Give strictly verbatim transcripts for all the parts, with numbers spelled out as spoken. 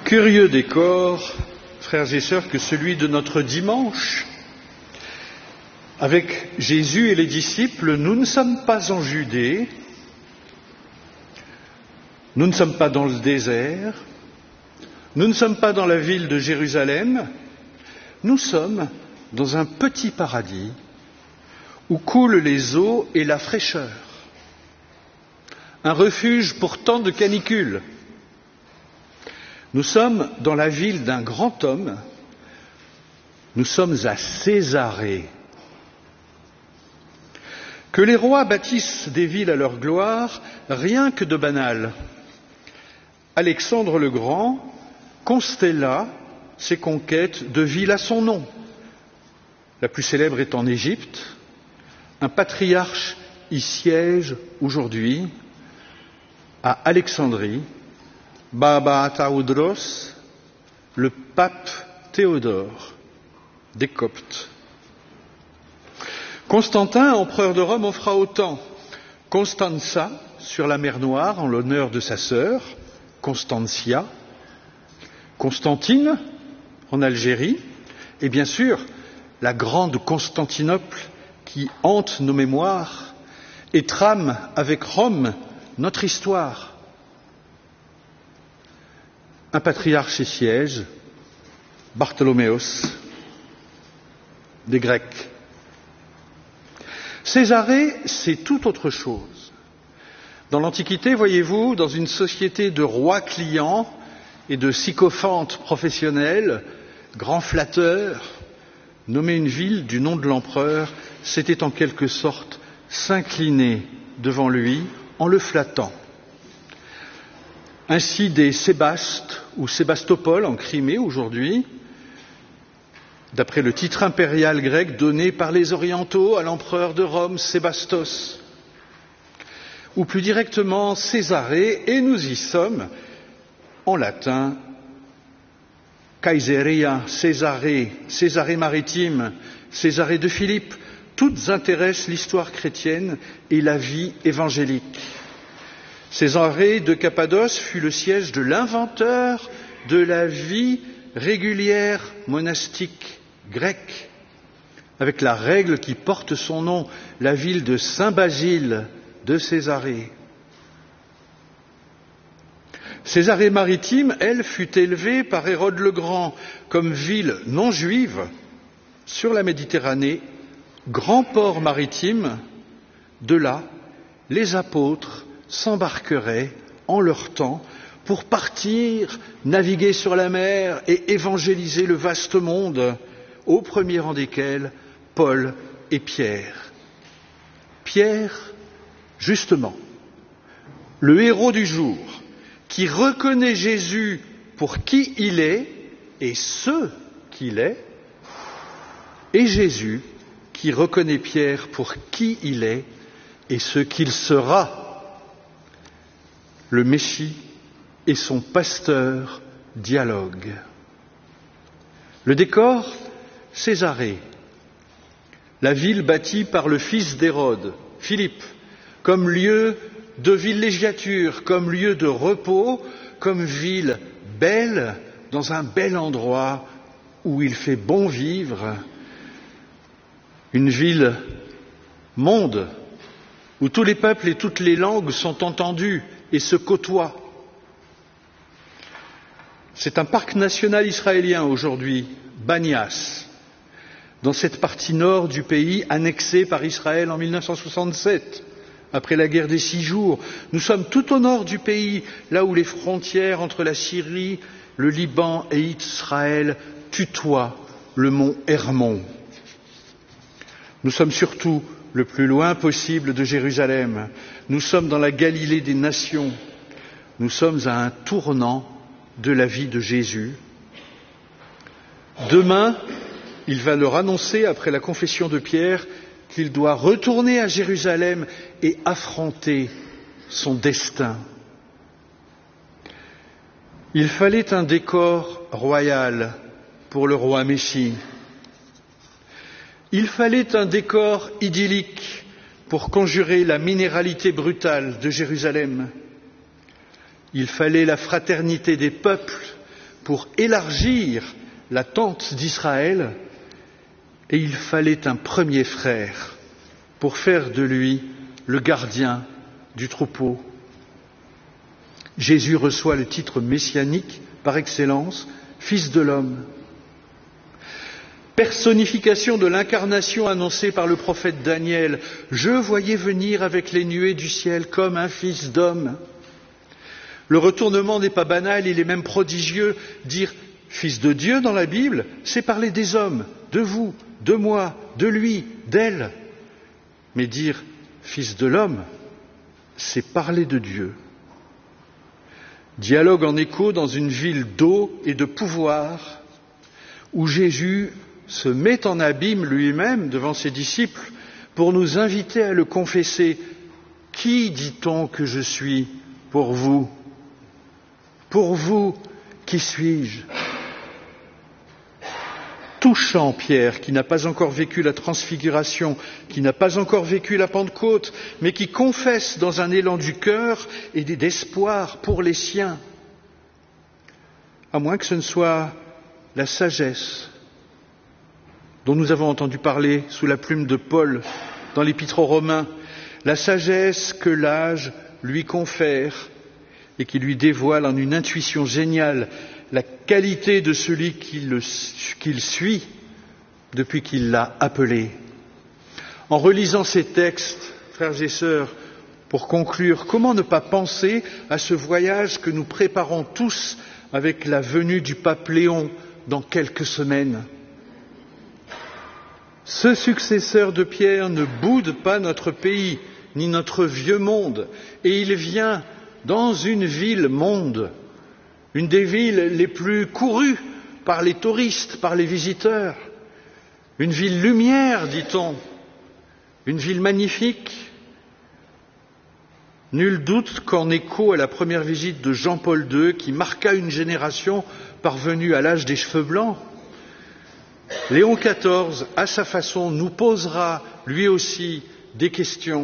Curieux décor, frères et sœurs, que celui de notre dimanche. Avec Jésus et les disciples, nous ne sommes pas en Judée, nous ne sommes pas dans le désert, nous ne sommes pas dans la ville de Jérusalem, nous sommes dans un petit paradis où coulent les eaux et la fraîcheur. Un refuge pour tant de canicules. Nous sommes dans la ville d'un grand homme, nous sommes à Césarée. Que les rois bâtissent des villes à leur gloire, rien que de banal. Alexandre le Grand constella ses conquêtes de villes à son nom. La plus célèbre est en Égypte. Un patriarche y siège aujourd'hui, à Alexandrie, Baba Théodros, le pape Théodore des Coptes. Constantin, empereur de Rome, en fera autant. Constanza, sur la mer Noire, en l'honneur de sa sœur, Constantia. Constantine, en Algérie. Et bien sûr, la grande Constantinople qui hante nos mémoires et trame avec Rome notre histoire. Un patriarche y siège, Bartholoméos, des Grecs. Césarée, c'est tout autre chose. Dans l'Antiquité, voyez-vous, dans une société de rois clients et de sycophantes professionnels, grands flatteurs, nommer une ville du nom de l'empereur, c'était en quelque sorte s'incliner devant lui en le flattant. Ainsi des Sébastes ou Sébastopol en Crimée aujourd'hui, d'après le titre impérial grec donné par les orientaux à l'empereur de Rome, Sébastos, ou plus directement Césarée, et nous y sommes, en latin, Caesarea, Césarée, Césarée maritime, Césarée de Philippe, toutes intéressent l'histoire chrétienne et la vie évangélique. Césarée de Cappadoce fut le siège de l'inventeur de la vie régulière monastique grecque, avec la règle qui porte son nom, la ville de Saint-Basile de Césarée. Césarée maritime, elle, fut élevée par Hérode le Grand comme ville non juive sur la Méditerranée, grand port maritime. De là, les apôtres s'embarqueraient en leur temps pour partir naviguer sur la mer et évangéliser le vaste monde, au premier rang desquels Paul et Pierre. Pierre, justement, le héros du jour, qui reconnaît Jésus pour qui il est et ce qu'il est, et Jésus qui reconnaît Pierre pour qui il est et ce qu'il sera. Le Messie et son pasteur dialoguent. Le décor, Césarée, la ville bâtie par le fils d'Hérode, Philippe, comme lieu de villégiature, comme lieu de repos, comme ville belle, dans un bel endroit où il fait bon vivre, une ville monde, où tous les peuples et toutes les langues sont entendus et se côtoient. C'est un parc national israélien aujourd'hui, Banias, dans cette partie nord du pays annexée par Israël en mille neuf cent soixante-sept, après la guerre des six jours. Nous sommes tout au nord du pays, là où les frontières entre la Syrie, le Liban et Israël tutoient le mont Hermon. Nous sommes surtout le plus loin possible de Jérusalem. Nous sommes dans la Galilée des nations. Nous sommes à un tournant de la vie de Jésus. Demain, il va leur annoncer, après la confession de Pierre, qu'il doit retourner à Jérusalem et affronter son destin. Il fallait un décor royal pour le roi Messie. Il fallait un décor idyllique pour conjurer la minéralité brutale de Jérusalem. Il fallait la fraternité des peuples pour élargir la tente d'Israël, et il fallait un premier frère pour faire de lui le gardien du troupeau. Jésus reçoit le titre messianique par excellence, Fils de l'homme. Personnification de l'incarnation annoncée par le prophète Daniel. Je voyais venir avec les nuées du ciel comme un fils d'homme. Le retournement n'est pas banal, il est même prodigieux. Dire fils de Dieu dans la Bible, c'est parler des hommes, de vous, de moi, de lui, d'elle. Mais dire fils de l'homme, c'est parler de Dieu. Dialogue en écho dans une ville d'eau et de pouvoir, où Jésus se met en abîme lui-même devant ses disciples pour nous inviter à le confesser. Qui dit-on que je suis pour vous ? Pour vous, qui suis-je ? Touchant Pierre, qui n'a pas encore vécu la transfiguration, qui n'a pas encore vécu la Pentecôte, mais qui confesse dans un élan du cœur et d'espoir pour les siens. À moins que ce ne soit la sagesse dont nous avons entendu parler sous la plume de Paul dans l'Épître aux Romains, la sagesse que l'âge lui confère et qui lui dévoile en une intuition géniale la qualité de celui qu'il, qu'il suit depuis qu'il l'a appelé. En relisant ces textes, frères et sœurs, pour conclure, comment ne pas penser à ce voyage que nous préparons tous avec la venue du pape Léon dans quelques semaines ? Ce successeur de Pierre ne boude pas notre pays, ni notre vieux monde, et il vient dans une ville-monde, une des villes les plus courues par les touristes, par les visiteurs, une ville lumière, dit-on, une ville magnifique. Nul doute qu'en écho à la première visite de Jean-Paul deux, qui marqua une génération parvenue à l'âge des cheveux blancs, Léon quatorze, à sa façon, nous posera lui aussi des questions.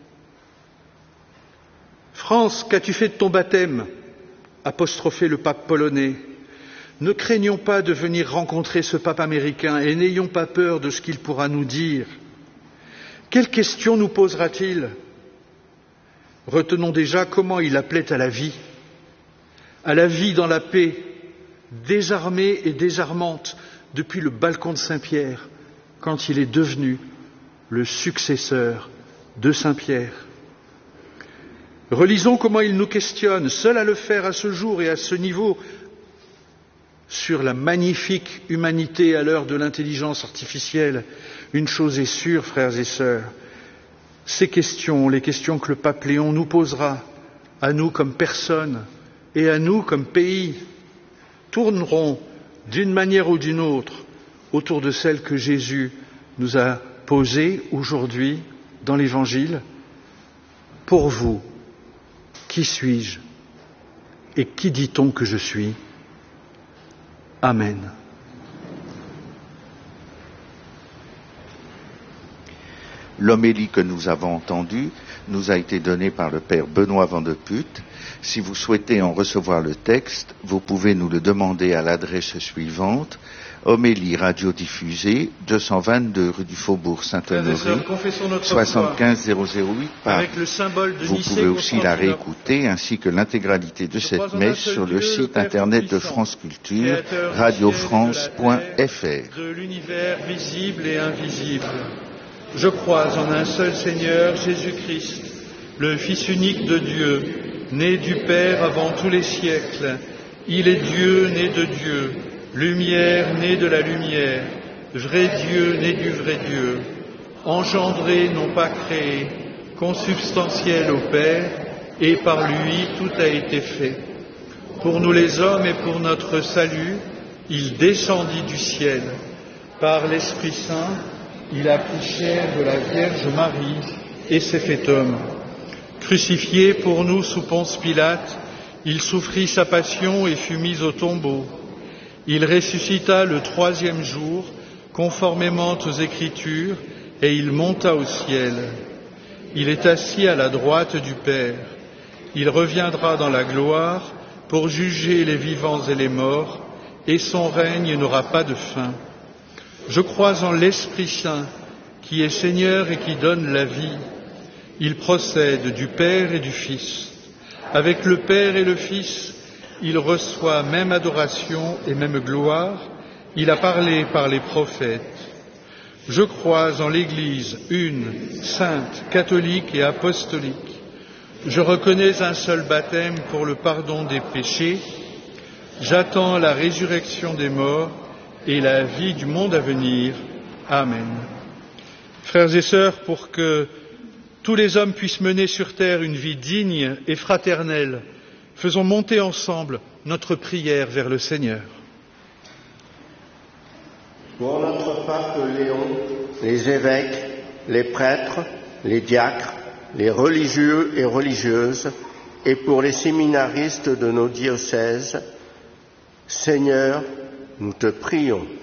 France, qu'as-tu fait de ton baptême ? Apostrophait le pape polonais. Ne craignons pas de venir rencontrer ce pape américain et n'ayons pas peur de ce qu'il pourra nous dire. Quelles questions nous posera-t-il ? Retenons déjà comment il appelait à la vie, à la vie dans la paix, désarmée et désarmante depuis le balcon de Saint-Pierre, quand il est devenu le successeur de Saint-Pierre. Relisons comment il nous questionne, seul à le faire à ce jour et à ce niveau, sur la magnifique humanité à l'heure de l'intelligence artificielle. Une chose est sûre, frères et sœurs, ces questions, les questions que le pape Léon nous posera, à nous comme personnes et à nous comme pays, tourneront d'une manière ou d'une autre autour de celles que Jésus nous a posées aujourd'hui dans l'Évangile. Pour vous, qui suis-je et qui dit-on que je suis ? Amen. L'homélie que nous avons entendue nous a été donnée par le Père Benoît Van de Putte. Si vous souhaitez en recevoir le texte, vous pouvez nous le demander à l'adresse suivante: Homélie radiodiffusée, deux cent vingt-deux rue du Faubourg Saint-Honoré, soixante-quinze zéro zéro huit Paris. Vous pouvez aussi la réécouter ainsi que l'intégralité de cette messe sur le site internet de France Culture, radio france point f r. De l'univers visible et invisible. Je crois en un seul Seigneur, Jésus-Christ, le Fils unique de Dieu, né du Père avant tous les siècles. Il est Dieu, né de Dieu, lumière, né de la lumière, vrai Dieu, né du vrai Dieu, engendré, non pas créé, consubstantiel au Père, et par lui tout a été fait. Pour nous les hommes et pour notre salut, il descendit du ciel. Par l'Esprit Saint, il a pris chair de la Vierge Marie et s'est fait homme. Crucifié pour nous sous Ponce Pilate, il souffrit sa passion et fut mis au tombeau. Il ressuscita le troisième jour, conformément aux Écritures, et il monta au ciel. Il est assis à la droite du Père. Il reviendra dans la gloire pour juger les vivants et les morts, et son règne n'aura pas de fin. Je crois en l'Esprit Saint, qui est Seigneur et qui donne la vie. Il procède du Père et du Fils. Avec le Père et le Fils, il reçoit même adoration et même gloire. Il a parlé par les prophètes. Je crois en l'Église une, sainte, catholique et apostolique. Je reconnais un seul baptême pour le pardon des péchés. J'attends la résurrection des morts et la vie du monde à venir. Amen. Frères et sœurs, pour que tous les hommes puissent mener sur terre une vie digne et fraternelle, faisons monter ensemble notre prière vers le Seigneur. Pour notre pape Léon, les évêques, les prêtres, les diacres, les religieux et religieuses, et pour les séminaristes de nos diocèses, Seigneur, nous te prions.